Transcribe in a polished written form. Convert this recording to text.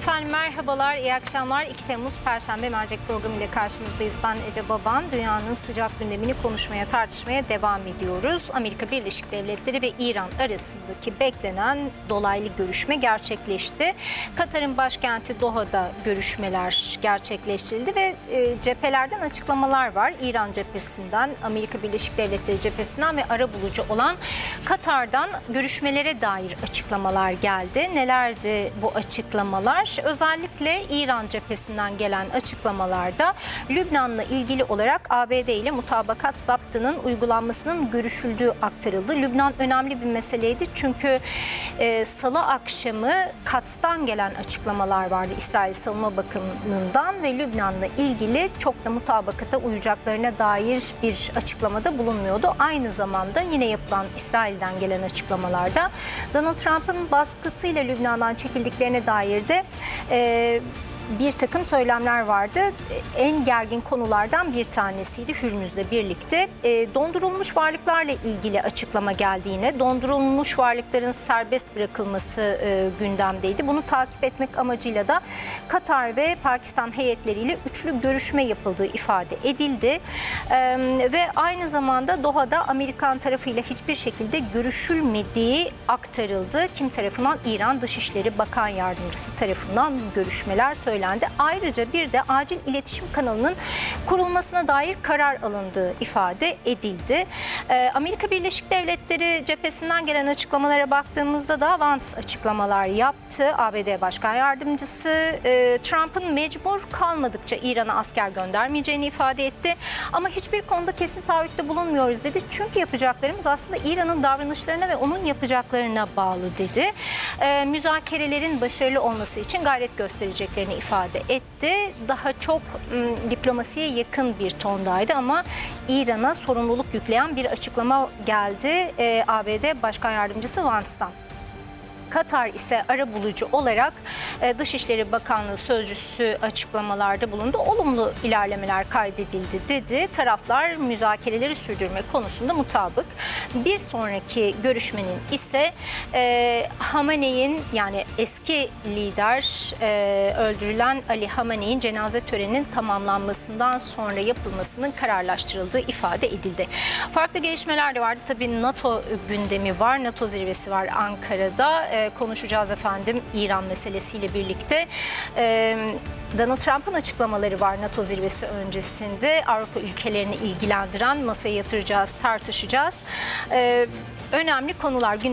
Efendim merhabalar, iyi akşamlar. 2 Temmuz Perşembe mercek programı ile karşınızdayız. Ben Ece Baban. Dünyanın sıcak gündemini konuşmaya, tartışmaya devam ediyoruz. Amerika Birleşik Devletleri ve İran arasındaki beklenen dolaylı görüşme gerçekleşti. Katar'ın başkenti Doha'da görüşmeler gerçekleştirildi ve cephelerden açıklamalar var. İran cephesinden, Amerika Birleşik Devletleri cephesinden ve arabulucu olan Katar'dan görüşmelere dair açıklamalar geldi. Nelerdi bu açıklamalar? Özellikle İran cephesinden gelen açıklamalarda Lübnan'la ilgili olarak ABD ile mutabakat zaptının uygulanmasının görüşüldüğü aktarıldı. Lübnan önemli bir meseleydi çünkü Salı akşamı Kats'tan gelen açıklamalar vardı İsrail Savunma Bakanlığı'ndan ve Lübnan'la ilgili çok da mutabakata uyacaklarına dair bir açıklamada bulunmuyordu. Aynı zamanda yine yapılan İsrail'den gelen açıklamalarda Donald Trump'ın baskısıyla Lübnan'dan çekildiklerine dair de bir takım söylemler vardı. En gergin konulardan bir tanesiydi Hürmüz'le birlikte. Dondurulmuş varlıklarla ilgili açıklama geldiğine, dondurulmuş varlıkların serbest bırakılması gündemdeydi. Bunu takip etmek amacıyla da Katar ve Pakistan heyetleriyle üçlü görüşme yapıldığı ifade edildi. Ve aynı zamanda Doha'da Amerikan tarafıyla hiçbir şekilde görüşülmediği aktarıldı. Kim tarafından? İran Dışişleri Bakan Yardımcısı tarafından görüşmeler söylendi. Ayrıca bir de acil iletişim kanalının kurulmasına dair karar alındığı ifade edildi. Amerika Birleşik Devletleri cephesinden gelen açıklamalara baktığımızda da Vance açıklamalar yaptı. ABD Başkan Yardımcısı Trump'ın mecbur kalmadıkça İran'a asker göndermeyeceğini ifade etti. Ama hiçbir konuda kesin taahhütte bulunmuyoruz dedi. Çünkü yapacaklarımız aslında İran'ın davranışlarına ve onun yapacaklarına bağlı dedi. Müzakerelerin başarılı olması için gayret göstereceklerini ifade etti. Daha çok diplomasiye yakın bir tondaydı ama İran'a sorumluluk yükleyen bir açıklama geldi ABD Başkan Yardımcısı Vance'dan. Katar ise arabulucu olarak Dışişleri Bakanlığı sözcüsü açıklamalarda bulundu. Olumlu ilerlemeler kaydedildi dedi. Taraflar müzakereleri sürdürme konusunda mutabık. Bir sonraki görüşmenin ise Hamene'in, yani eski lider öldürülen Ali Hamene'in cenaze töreninin tamamlanmasından sonra yapılmasının kararlaştırıldığı ifade edildi. Farklı gelişmeler de vardı. Tabii NATO gündemi var. NATO zirvesi var Ankara'da. Konuşacağız efendim İran meselesiyle birlikte. Donald Trump'ın açıklamaları var NATO zirvesi öncesinde. Avrupa ülkelerini ilgilendiren, masaya yatıracağız, tartışacağız. Önemli konular.